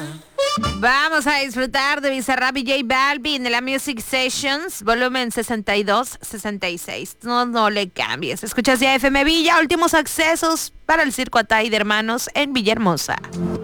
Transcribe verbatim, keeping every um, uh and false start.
Vamos a disfrutar de Bizarrap y J Balvin de la Music Sessions, volumen sesenta y dos sesenta y seis. No, no le cambies. Escuchas ya F M Villa, últimos accesos para el Circo Atay de Hermanos en Villahermosa.